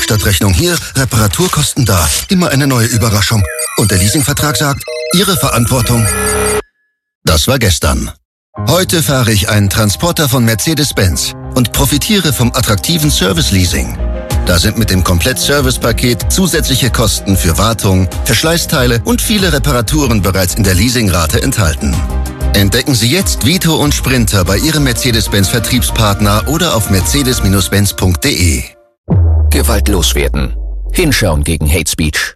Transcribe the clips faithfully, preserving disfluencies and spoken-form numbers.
Werkstattrechnung hier, Reparaturkosten da. Immer eine neue Überraschung. Und der Leasingvertrag sagt, Ihre Verantwortung. Das war gestern. Heute fahre ich einen Transporter von Mercedes-Benz und profitiere vom attraktiven Service-Leasing. Da sind mit dem Komplett-Service-Paket zusätzliche Kosten für Wartung, Verschleißteile und viele Reparaturen bereits in der Leasingrate enthalten. Entdecken Sie jetzt Vito und Sprinter bei Ihrem Mercedes-Benz-Vertriebspartner oder auf mercedes Benz punkt de. Gewalt loswerden. Hinschauen gegen Hate Speech.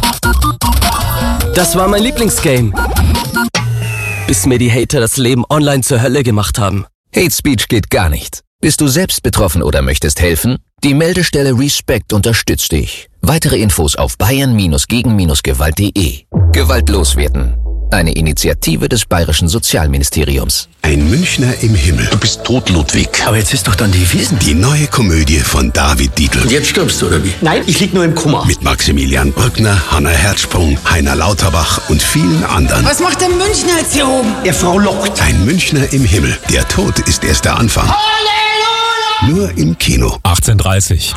Das war mein Lieblingsgame. Bis mir die Hater das Leben online zur Hölle gemacht haben. Hate Speech geht gar nicht. Bist du selbst betroffen oder möchtest helfen? Die Meldestelle Respect unterstützt dich. Weitere Infos auf bayern gegen gewalt punkt de. Gewalt loswerden. Eine Initiative des Bayerischen Sozialministeriums. Ein Münchner im Himmel. Du bist tot, Ludwig. Aber jetzt ist doch dann die Wiesn. Die neue Komödie von David Dietl. Und jetzt stirbst du, oder wie? Nein, ich lieg nur im Koma. Mit Maximilian Brückner, Hanna Herzsprung, Heiner Lauterbach und vielen anderen. Was macht der Münchner jetzt hier oben? Der Frau lockt. Ein Münchner im Himmel. Der Tod ist erst der Anfang. Halleluja! Nur im Kino. achtzehn Uhr dreißig.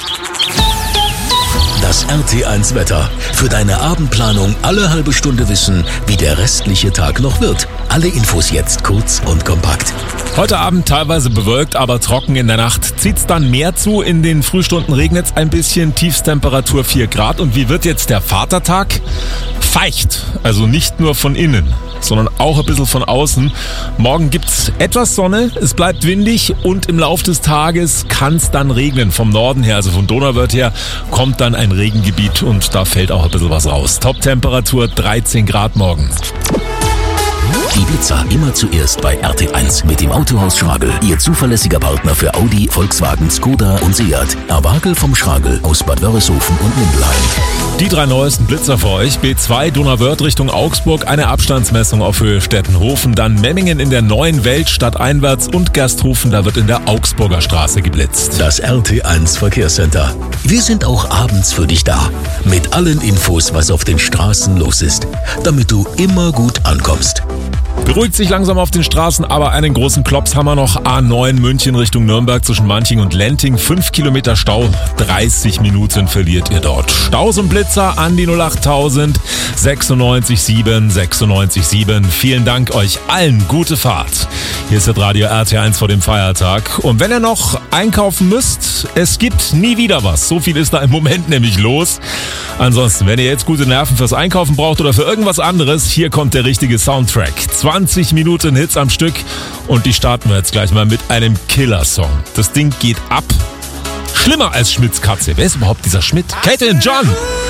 Das R T eins Wetter. Für deine Abendplanung alle halbe Stunde wissen, wie der restliche Tag noch wird. Alle Infos jetzt kurz und kompakt. Heute Abend teilweise bewölkt, aber trocken. In der Nacht zieht's dann mehr zu. In den Frühstunden regnet's ein bisschen. Tiefstemperatur vier Grad. Und wie wird jetzt der Vatertag? Feucht. Also nicht nur von innen, sondern auch ein bisschen von außen. Morgen gibt's etwas Sonne, es bleibt windig und im Lauf des Tages kann's dann regnen. Vom Norden her, also von Donauwörth her, kommt dann ein Regengebiet und da fällt auch ein bisschen was raus. Top-Temperatur dreizehn Grad morgen. Die Blitzer immer zuerst bei R T eins mit dem Autohaus Schragel. Ihr zuverlässiger Partner für Audi, Volkswagen, Skoda und Seat. Awagel vom Schragel aus Bad Wörishofen und Mindelheim. Die drei neuesten Blitzer für euch. B zwei Donauwörth Richtung Augsburg, eine Abstandsmessung auf Höhe Stettenhofen. Dann Memmingen in der neuen Welt stadteinwärts und Gersthofen, da wird in der Augsburger Straße geblitzt. Das R T eins Verkehrscenter. Wir sind auch abends für dich da. Mit allen Infos, was auf den Straßen los ist. Damit du immer gut ankommst. Beruhigt sich langsam auf den Straßen, aber einen großen Klops haben wir noch. A neun München Richtung Nürnberg zwischen Manching und Lenting. fünf Kilometer Stau, dreißig Minuten verliert ihr dort. Staus und Blitzer an die null achttausend sechsundneunzig sieben sechsundneunzig sieben. Vielen Dank euch allen, gute Fahrt. Hier ist das Radio R T eins vor dem Feiertag. Und wenn ihr noch einkaufen müsst, es gibt nie wieder was. So viel ist da im Moment nämlich los. Ansonsten, wenn ihr jetzt gute Nerven fürs Einkaufen braucht oder für irgendwas anderes, hier kommt der richtige Soundtrack. zwanzig Minuten Hits am Stück und die starten wir jetzt gleich mal mit einem Killer-Song. Das Ding geht ab. Schlimmer als Schmidts Katze. Wer ist überhaupt dieser Schmidt? Kate and John.